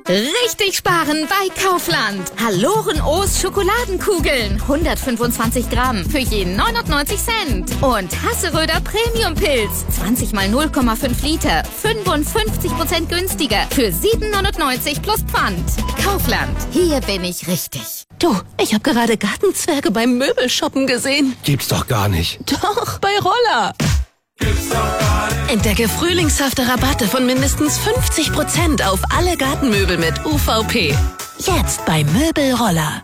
Richtig sparen bei Kaufland. Haloren-O's Schokoladenkugeln. 125 Gramm für je 99 Cent. Und Hasseröder Premium-Pilz. 20 mal 0,5 Liter. 55% günstiger. Für 7,99 plus Pfand. Kaufland. Hier bin ich richtig. Du, ich habe gerade Gartenzwerge beim Möbelshoppen gesehen. Gibt's doch gar nicht. Doch, bei Roller. Gibt's doch gar nicht. Entdecke frühlingshafte Rabatte von mindestens 50% auf alle Gartenmöbel mit UVP. Jetzt bei Möbelroller.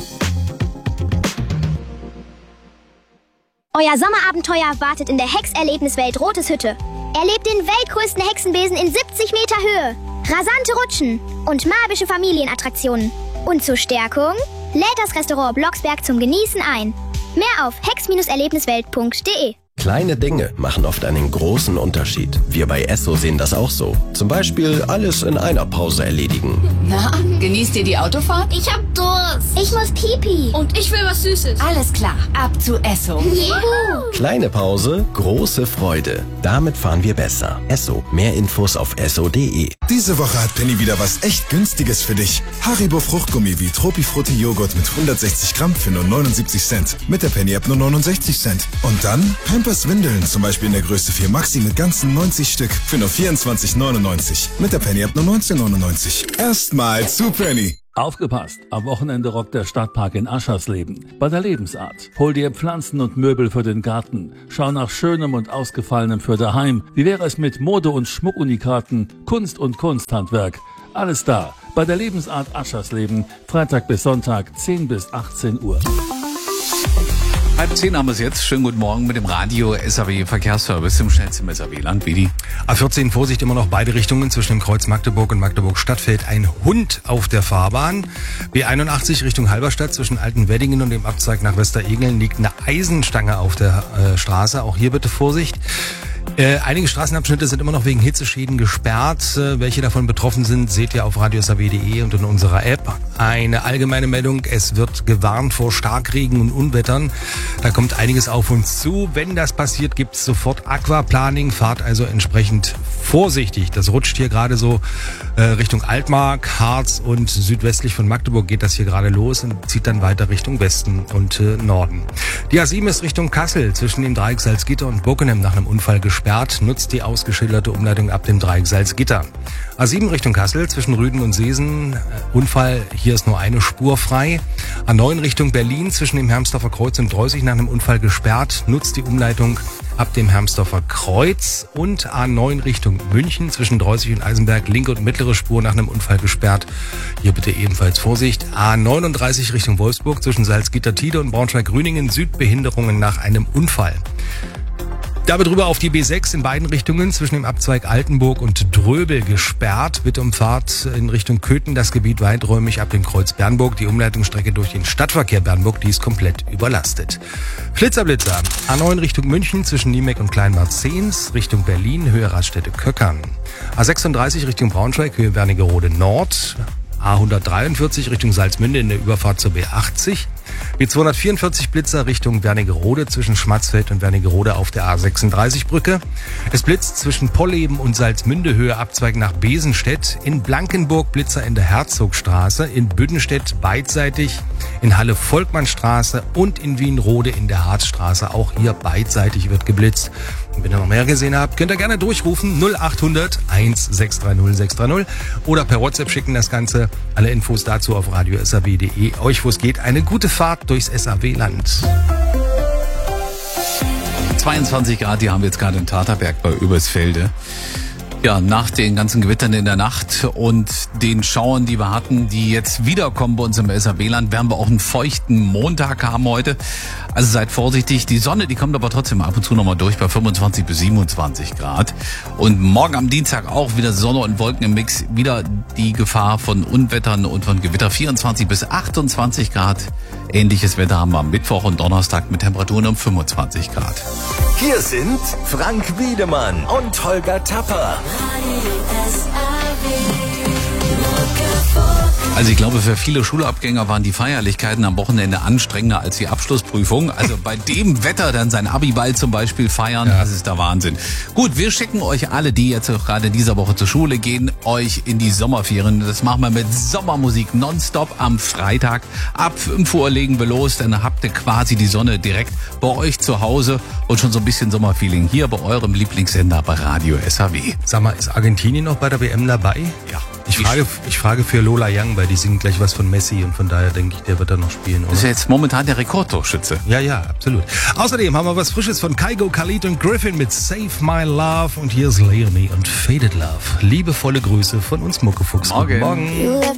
Euer Sommerabenteuer wartet in der Hexerlebniswelt Rotes Hütte. Erlebt den weltgrößten Hexenbesen in 70 Meter Höhe, rasante Rutschen und magische Familienattraktionen. Und zur Stärkung lädt das Restaurant Blocksberg zum Genießen ein. Mehr auf hex-erlebniswelt.de. Kleine Dinge machen oft einen großen Unterschied. Wir bei Esso sehen das auch so. Zum Beispiel alles in einer Pause erledigen. Na, genießt ihr die Autofahrt? Ich hab Durst. Ich muss Pipi. Und ich will was Süßes. Alles klar, ab zu Esso. Juhu. Kleine Pause, große Freude. Damit fahren wir besser. Esso. Mehr Infos auf esso.de. Diese Woche hat Penny wieder was echt Günstiges für dich. Haribo Fruchtgummi wie Tropifrutti Joghurt mit 160 Gramm für nur 79 Cent. Mit der Penny-App nur 69 Cent. Und dann Pampers Windeln, zum Beispiel in der Größe 4 Maxi mit ganzen 90 Stück für nur 24,99. Mit der Penny-App nur 19,99. Erstmal zu Penny. Aufgepasst! Am Wochenende rockt der Stadtpark in Aschersleben. Bei der Lebensart. Hol dir Pflanzen und Möbel für den Garten. Schau nach Schönem und Ausgefallenem für daheim. Wie wäre es mit Mode- und Schmuckunikaten, Kunst und Kunsthandwerk? Alles da. Bei der Lebensart Aschersleben. Freitag bis Sonntag, 10 bis 18 Uhr. 9:30 haben wir es jetzt. Schönen guten Morgen mit dem Radio SAW Verkehrsservice im schnellsten SAW-Land. Vidi. A14 Vorsicht immer noch beide Richtungen zwischen dem Kreuz Magdeburg und Magdeburg Stadtfeld. Ein Hund auf der Fahrbahn. B81 Richtung Halberstadt zwischen Altenweddingen und dem Abzweig nach Westeregeln liegt eine Eisenstange auf der Straße. Auch hier bitte Vorsicht. Einige Straßenabschnitte sind immer noch wegen Hitzeschäden gesperrt. Welche davon betroffen sind, seht ihr auf radiosaw.de und in unserer App. Eine allgemeine Meldung, es wird gewarnt vor Starkregen und Unwettern. Da kommt einiges auf uns zu. Wenn das passiert, gibt es sofort Aquaplaning. Fahrt also entsprechend vorsichtig. Das rutscht hier gerade so Richtung Altmark, Harz und südwestlich von Magdeburg geht das hier gerade los und zieht dann weiter Richtung Westen und Norden. Die A7 ist Richtung Kassel zwischen dem Dreieck Salzgitter und Bockenem nach einem Unfall gesperrt. Nutzt die ausgeschilderte Umleitung ab dem Dreieck Salzgitter. A7 Richtung Kassel zwischen Rüden und Seesen. Unfall, hier ist nur eine Spur frei. A9 Richtung Berlin zwischen dem Hermsdorfer Kreuz und Dreusig nach einem Unfall gesperrt. Nutzt die Umleitung ab dem Hermsdorfer Kreuz. Und A9 Richtung München zwischen Dreusig und Eisenberg. Linke und mittlere Spur nach einem Unfall gesperrt. Hier bitte ebenfalls Vorsicht. A39 Richtung Wolfsburg zwischen Salzgitter-Tide und Braunschweig-Grüningen. Südbehinderungen nach einem Unfall. Dabei drüber auf die B6 in beiden Richtungen zwischen dem Abzweig Altenburg und Dröbel gesperrt. Bitte um Fahrt in Richtung Köthen, das Gebiet weiträumig ab dem Kreuz Bernburg. Die Umleitungsstrecke durch den Stadtverkehr Bernburg, die ist komplett überlastet. Flitzer. A9 Richtung München zwischen Niemeck und Kleinmarzens, Richtung Berlin, Höhe Raststätte Köckern. A36 Richtung Braunschweig, Höhe Wernigerode Nord. A143 Richtung Salzmünde in der Überfahrt zur B80. B244 Blitzer Richtung Wernigerode zwischen Schmatzfeld und Wernigerode auf der A36-Brücke. Es blitzt zwischen Polleben und Salzmünde, Höhe Abzweig nach Besenstedt. In Blankenburg Blitzer in der Herzogstraße. In Büddenstedt beidseitig. In Halle Volkmannstraße und in Wienrode in der Harzstraße. Auch hier beidseitig wird geblitzt. Und wenn ihr noch mehr gesehen habt, könnt ihr gerne durchrufen 0800 1630 630 oder per WhatsApp schicken das Ganze. Alle Infos dazu auf radiosaw.de. Euch, wo es geht, eine gute Fahrt durchs SAW-Land. 22 Grad, die haben wir jetzt gerade in Taterberg bei Übersfelde. Ja, nach den ganzen Gewittern in der Nacht und den Schauern, die wir hatten, die jetzt wiederkommen bei uns im SAW-Land, werden wir auch einen feuchten Montag haben heute. Also seid vorsichtig. Die Sonne, die kommt aber trotzdem ab und zu nochmal durch bei 25 bis 27 Grad. Und morgen am Dienstag auch wieder Sonne und Wolken im Mix. Wieder die Gefahr von Unwettern und von Gewitter 24 bis 28 Grad. Ähnliches Wetter haben wir am Mittwoch und Donnerstag mit Temperaturen um 25 Grad. Hier sind Frank Wiedemann und Holger Tapper. Radio SAW. Also ich glaube, für viele Schulabgänger waren die Feierlichkeiten am Wochenende anstrengender als die Abschlussprüfung. Also bei dem Wetter dann sein Abiball zum Beispiel feiern, das ist der Wahnsinn. Gut, wir schicken euch alle, die jetzt auch gerade in dieser Woche zur Schule gehen, euch in die Sommerferien. Das machen wir mit Sommermusik nonstop am Freitag. Ab 5 Uhr legen wir los, dann habt ihr quasi die Sonne direkt bei euch zu Hause und schon so ein bisschen Sommerfeeling hier bei eurem Lieblingssender bei Radio SAW. Sag mal, ist Argentinien noch bei der WM dabei? Ja. Ich frage für Lola Young, weil die singen gleich was von Messi und von daher denke ich, der wird da noch spielen, oder? Das ist ja jetzt momentan der Rekordtorschütze. Ja, absolut. Außerdem haben wir was Frisches von Kygo, Khalid und Griffin mit Save My Love und hier ist Leonie und Faded Love. Liebevolle Grüße von uns Muckefuchs. Morgen. Guten Morgen.